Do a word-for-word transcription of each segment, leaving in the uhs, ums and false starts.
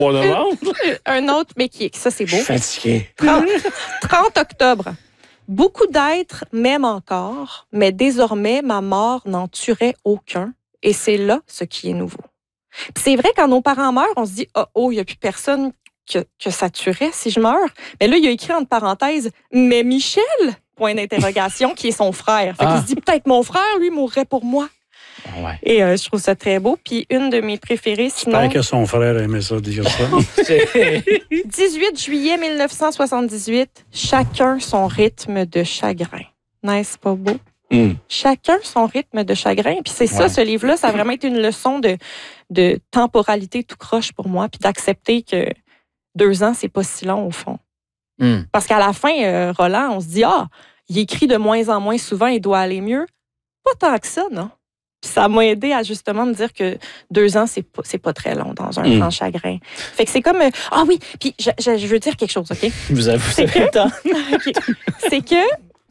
trois novembre. Un autre, mais qui ça, c'est beau. Je suis fatigué. trente, trente octobre. Beaucoup d'êtres m'aiment encore, mais désormais, ma mort n'en tuerait aucun. Et c'est là ce qui est nouveau. Puis c'est vrai, quand nos parents meurent, on se dit, oh, oh, il n'y a plus personne que, que ça tuerait si je meurs. Mais là, il a écrit entre parenthèses, mais Michel, point d'interrogation, qui est son frère. Fait Ah. qu'il se dit, peut-être mon frère, lui, mourrait pour moi. Ouais. Et euh, je trouve ça très beau. Puis une de mes préférées, sinon... J'espère que son frère aimait ça dire ça. dix-huit juillet mille neuf cent soixante-dix-huit, chacun son rythme de chagrin. N'est-ce pas beau? Mm. Chacun son rythme de chagrin. Puis c'est ça, Ouais. ce livre-là, ça a vraiment été une leçon de, de temporalité tout croche pour moi, puis d'accepter que deux ans, c'est pas si long au fond. Mm. Parce qu'à la fin, euh, Roland, on se dit, ah, il écrit de moins en moins souvent, il doit aller mieux. Pas tant que ça, non? Puis ça m'a aidé à justement me dire que deux ans, c'est pas, c'est pas très long dans un Mm. grand chagrin. Fait que c'est comme... euh, ah oui, puis je, je, je veux dire quelque chose, OK? Vous avez, vous C'est avez le temps. OK. C'est que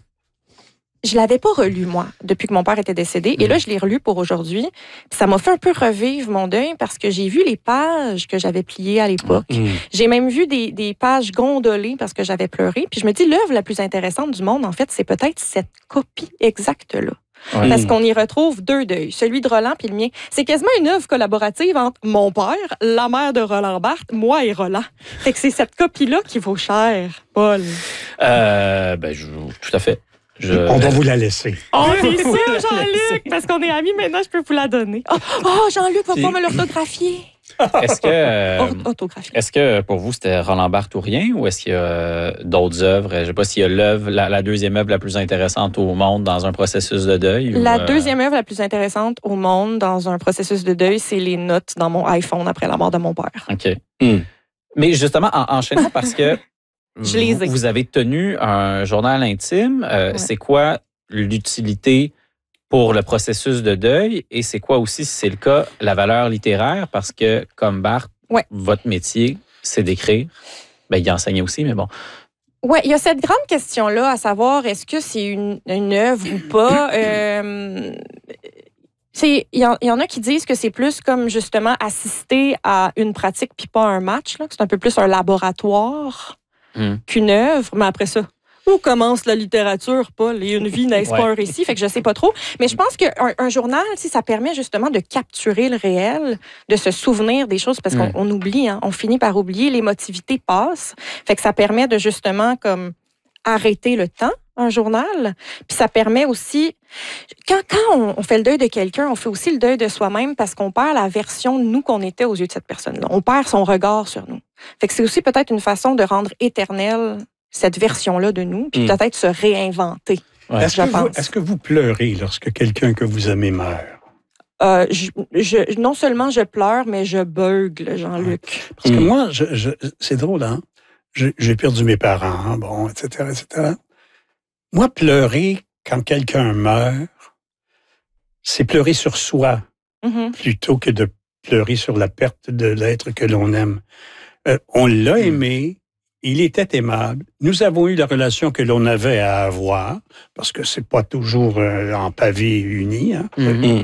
je l'avais pas relu, moi, depuis que mon père était décédé. Et là, je l'ai relu pour aujourd'hui. Puis ça m'a fait un peu revivre mon deuil parce que j'ai vu les pages que j'avais pliées à l'époque. Mm. J'ai même vu des, des pages gondolées parce que j'avais pleuré. Puis je me dis, l'œuvre la plus intéressante du monde, en fait, c'est peut-être cette copie exacte-là. Ouais. Parce qu'on y retrouve deux deuils, celui de Roland puis le mien. C'est quasiment une œuvre collaborative entre mon père, la mère de Roland Barthes, moi et Roland. Fait que c'est cette copie-là qui vaut cher, Paul. Euh, ben, je, tout à fait. Je... On va vous la laisser. Oh, c'est sûr, Jean-Luc! Parce qu'on est amis maintenant, je peux vous la donner. Oh, oh, Jean-Luc va Puis- pas me l'orthographier. Est-ce que, euh, Or- Orthographier. est-ce que pour vous, c'était Roland Barthes ou rien, ou est-ce qu'il y a euh, d'autres œuvres? Je ne sais pas s'il y a l'œuvre, la, la deuxième œuvre la plus intéressante au monde dans un processus de deuil. La ou, euh, deuxième œuvre la plus intéressante au monde dans un processus de deuil, c'est les notes dans mon iPhone après la mort de mon père. OK. Mm. Mais justement, en, enchaînant parce que Je les ai. vous, vous avez tenu un journal intime. Euh, Ouais. C'est quoi l'utilité pour le processus de deuil et c'est quoi aussi, si c'est le cas, la valeur littéraire? Parce que, comme Barthes, Ouais. votre métier, c'est d'écrire. Ben, il enseignait aussi, mais bon. Oui, il y a cette grande question-là à savoir est-ce que c'est une, une œuvre ou pas. Euh, c'est- Il y, en- il y en a qui disent que c'est plus comme justement assister à une pratique puis pas un match, là, que c'est un peu plus un laboratoire Hmm. qu'une œuvre. Mais après ça, où commence la littérature, Paul? Et une vie n'est-ce pas Ouais. un récit? Fait que je sais pas trop. Mais je pense qu'un un journal, si ça permet justement de capturer le réel, de se souvenir des choses, parce qu'on Mm. on oublie, hein, on finit par oublier, l'émotivité passe. Fait que ça permet de justement comme arrêter le temps, un journal. Puis ça permet aussi, quand, quand on, on fait le deuil de quelqu'un, on fait aussi le deuil de soi-même parce qu'on perd la version de nous qu'on était aux yeux de cette personne-là. On perd son regard sur nous. Fait que c'est aussi peut-être une façon de rendre éternelle cette version-là de nous, puis Mm. peut-être se réinventer. Ouais. Est-ce je que, vous, pense. est-ce que vous pleurez lorsque quelqu'un que vous aimez meurt? Euh, je, je- non seulement je pleure, mais je beugle, Jean-Luc. Parce que Mm. moi, je, je- c'est drôle, hein? Je- J'ai perdu mes parents, bon, et cetera, et cetera. Moi, pleurer quand quelqu'un meurt, c'est pleurer sur soi Mhm. plutôt que de pleurer sur la perte de l'être que l'on aime. Euh, on l'a aimé, il était aimable. Nous avons eu la relation que l'on avait à avoir, parce que c'est pas toujours euh, en pavé uni, hein? Mhm.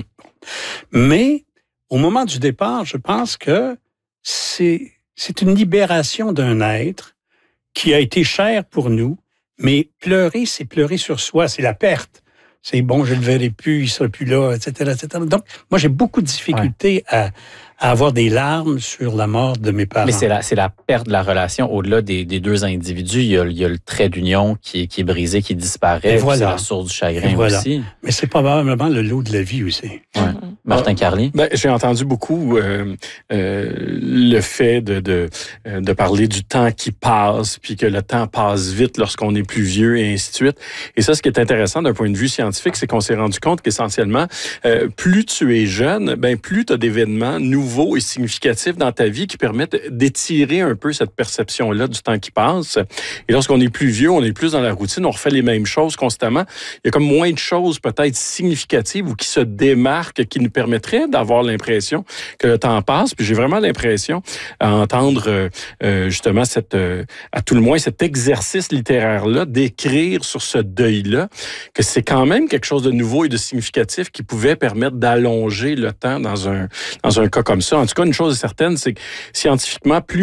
Mais au moment du départ, je pense que c'est c'est une libération d'un être qui a été cher pour nous, mais pleurer, c'est pleurer sur soi, c'est la perte. C'est bon, je ne le verrai plus, il sera plus là, et cetera, et cetera. Donc, moi, j'ai beaucoup de difficultés à, à avoir des larmes sur la mort de mes parents. Mais c'est la, c'est la perte de la relation au-delà des, des deux individus. Il y a, il y a le trait d'union qui, est- qui est brisé, qui disparaît. Et puis voilà. C'est la source du chagrin Et voilà. aussi. Mais c'est probablement le lot de la vie aussi. Ouais. Mhm. Martin Carly. Ben, j'ai entendu beaucoup euh, euh, le fait de, de, euh, de parler du temps qui passe, puis que le temps passe vite lorsqu'on est plus vieux et ainsi de suite. Et ça, ce qui est intéressant d'un point de vue scientifique, c'est qu'on s'est rendu compte qu'essentiellement, euh, plus tu es jeune, ben plus tu as d'événements nouveaux et significatifs dans ta vie qui permettent d'étirer un peu cette perception-là du temps qui passe. Et lorsqu'on est plus vieux, on est plus dans la routine, on refait les mêmes choses constamment. Il y a comme moins de choses peut-être significatives ou qui se démarquent, qui nous permettrait d'avoir l'impression que le temps passe. Puis j'ai vraiment l'impression à entendre euh, euh, justement cette, euh, à tout le moins cet exercice littéraire-là, d'écrire sur ce deuil-là, que c'est quand même quelque chose de nouveau et de significatif qui pouvait permettre d'allonger le temps dans un, dans un cas comme ça. En tout cas, une chose est certaine, c'est que scientifiquement, plus